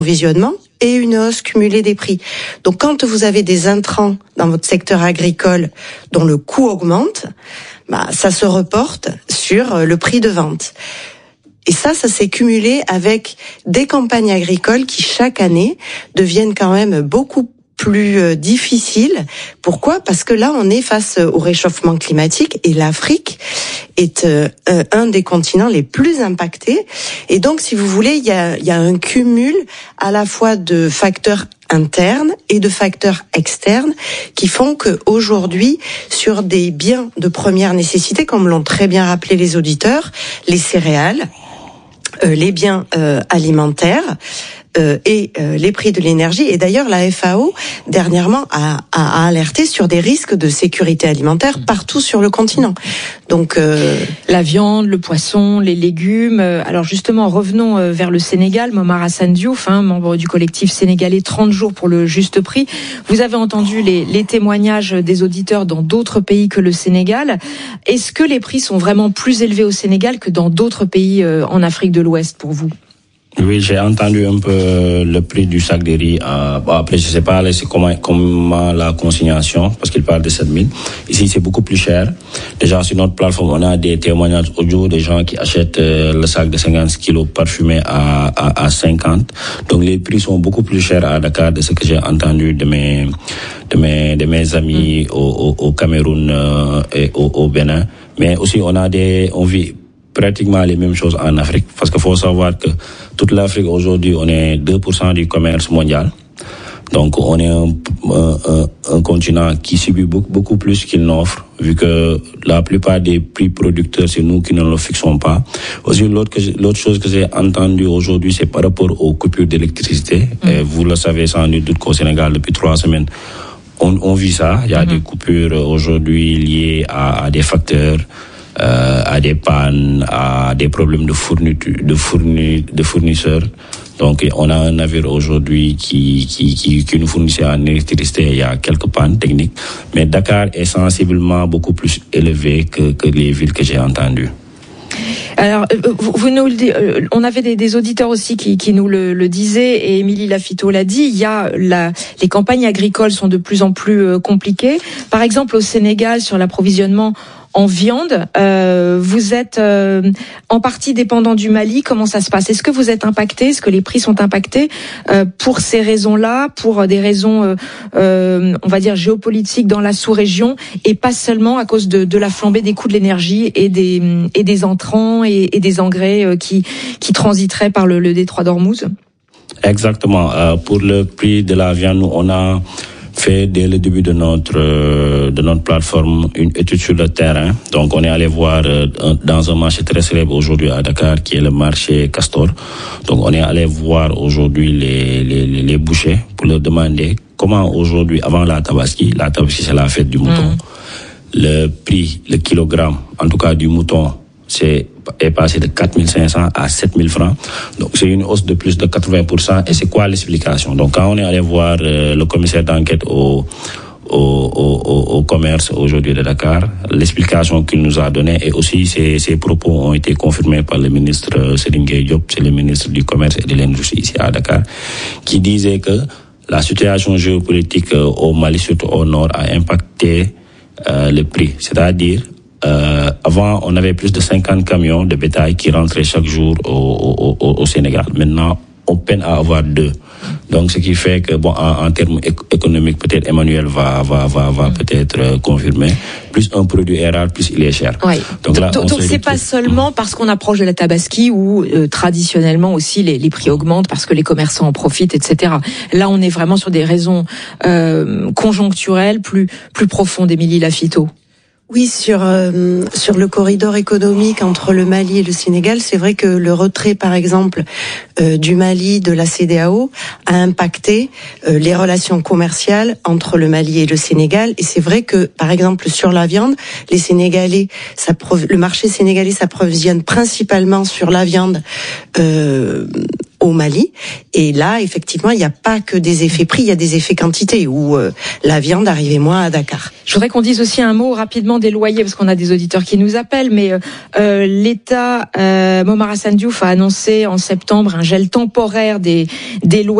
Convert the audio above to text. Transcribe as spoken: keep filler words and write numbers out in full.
d'approvisionnement et une hausse cumulée des prix. Donc quand vous avez des intrants dans votre secteur agricole dont le coût augmente, bah, ça se reporte sur le prix de vente. Et ça, ça s'est cumulé avec des campagnes agricoles qui chaque année deviennent quand même beaucoup plus difficiles. Pourquoi ? Parce que là, on est face au réchauffement climatique et l'Afrique est euh, un des continents les plus impactés. Et donc, si vous voulez, il y a, il y a un cumul à la fois de facteurs internes et de facteurs externes qui font qu'aujourd'hui, sur des biens de première nécessité, comme l'ont très bien rappelé les auditeurs, les céréales, euh, les biens euh, alimentaires, Euh, et euh, les prix de l'énergie. Et d'ailleurs, la F A O, dernièrement, a, a, a alerté sur des risques de sécurité alimentaire partout sur le continent. Donc, euh... la viande, le poisson, les légumes. Alors justement, revenons vers le Sénégal. Momar Hassan Diouf, hein, membre du collectif sénégalais trente jours pour le juste prix. Vous avez entendu les, les témoignages des auditeurs dans d'autres pays que le Sénégal. Est-ce que les prix sont vraiment plus élevés au Sénégal que dans d'autres pays euh, en Afrique de l'Ouest pour vous ? Oui, j'ai entendu un peu le prix du sac de riz. Euh, bon, après, je sais pas c'est comment, comment la consignation, parce qu'il parle de sept mille. Ici, c'est beaucoup plus cher. Déjà, sur notre plateforme, on a des témoignages audio des gens qui achètent euh, le sac de cinquante kilos parfumé à, à, à cinquante. Donc, les prix sont beaucoup plus chers à Dakar de ce que j'ai entendu de mes, de mes, de mes amis au, au, au Cameroun euh, et au, au Bénin. Mais aussi, on a des, on vit pratiquement les mêmes choses en Afrique, parce qu'il faut savoir que toute l'Afrique aujourd'hui, on est deux pour cent du commerce mondial. Donc on est un, un, un, un continent qui subit beaucoup, beaucoup plus qu'il n'offre, vu que la plupart des prix producteurs, c'est nous qui ne le fixons pas. Aussi, l'autre, que, l'autre chose que j'ai entendue aujourd'hui, c'est par rapport aux coupures d'électricité. Mmh. Et vous le savez sans nul doute qu'au Sénégal, depuis trois semaines, on, on vit ça. Il y a mmh. des coupures aujourd'hui liées à, à des facteurs, Euh, à des pannes, à des problèmes de fourniture, de fourni, de fournisseurs. Donc, on a un navire aujourd'hui qui, qui, qui, qui nous fournissait en électricité. Il y a quelques pannes techniques. Mais Dakar est sensiblement beaucoup plus élevé que, que les villes que j'ai entendues. Alors, vous, vous nous, on avait des, des auditeurs aussi qui, qui nous le, le disaient, et Émilie Lafitau l'a dit. Il y a la, les campagnes agricoles sont de plus en plus compliquées. Par exemple, au Sénégal, sur l'approvisionnement en viande, euh, vous êtes euh, en partie dépendant du Mali. Comment ça se passe ? Est-ce que vous êtes impacté ? Est-ce que les prix sont impactés euh, pour ces raisons-là, pour des raisons, euh, euh, on va dire, géopolitiques dans la sous-région, et pas seulement à cause de, de la flambée des coûts de l'énergie et des, et des entrants et, et des engrais euh, qui, qui transiteraient par le, le détroit d'Ormuz ? Exactement. Euh, pour le prix de la viande, nous, on a fait dès le début de notre euh, de notre plateforme une étude sur le terrain. Donc on est allé voir euh, dans un marché très célèbre aujourd'hui à Dakar, qui est le marché Castor. Donc on est allé voir aujourd'hui les les les bouchers pour leur demander comment aujourd'hui, avant la Tabaski, la Tabaski c'est la fête du mouton, mmh. le prix, le kilogramme, en tout cas du mouton, c'est est passé de quatre mille cinq cents à sept mille francs. Donc c'est une hausse de plus de quatre-vingts pour cent. Et c'est quoi l'explication ? Donc quand on est allé voir euh, le commissaire d'enquête au au, au au commerce aujourd'hui de Dakar, l'explication qu'il nous a donnée, et aussi ces ces propos ont été confirmés par le ministre Serigne Gueye Diop, c'est le ministre du commerce et de l'industrie ici à Dakar, qui disait que la situation géopolitique au Mali, surtout au nord, a impacté euh, le prix. C'est-à-dire Euh, avant, on avait plus de cinquante camions de bétail qui rentraient chaque jour au, au, au, au Sénégal. Maintenant, on peine à avoir deux. Donc, ce qui fait que, bon, en, en termes économiques, peut-être Emmanuel va, va, va, va peut-être euh, confirmer. Plus un produit est rare, plus il est cher. Oui. Donc, là, donc, donc c'est pas seulement parce qu'on approche de la Tabaski où euh, traditionnellement aussi les, les prix augmentent parce que les commerçants en profitent, et cetera. Là, on est vraiment sur des raisons euh, conjoncturelles plus, plus profondes, Émilie Lafitau. Oui, sur euh, sur le corridor économique entre le Mali et le Sénégal, c'est vrai que le retrait, par exemple, euh, du Mali de la CEDEAO a impacté euh, les relations commerciales entre le Mali et le Sénégal. Et c'est vrai que, par exemple, sur la viande, les Sénégalais, le marché sénégalais s'approvisionne principalement sur la viande euh, au Mali. Et là, effectivement, il n'y a pas que des effets prix, il y a des effets quantité où euh, la viande arrivait moins à Dakar. Je voudrais qu'on dise aussi un mot rapidement des loyers, parce qu'on a des auditeurs qui nous appellent, mais euh, l'État, euh, Momar Hassan Diouf a annoncé en septembre un gel temporaire des, des loyers.